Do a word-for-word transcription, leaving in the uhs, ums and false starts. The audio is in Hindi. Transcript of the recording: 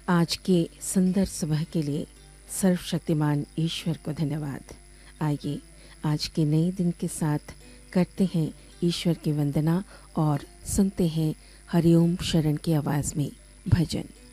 आज के सुंदर सुबह के लिए सर्वशक्तिमान ईश्वर को धन्यवाद। आइए आज के नए दिन के साथ करते हैं ईश्वर की वंदना और सुनते हैं हरिओम शरण की आवाज़ में भजन।